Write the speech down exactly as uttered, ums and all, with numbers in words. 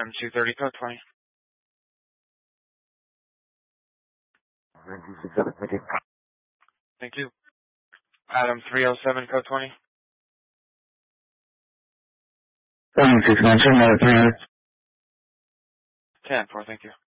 M two thirty, code twenty. Thank you. Adam three oh seven, code twenty. seven six nine, three. ten four, thank you.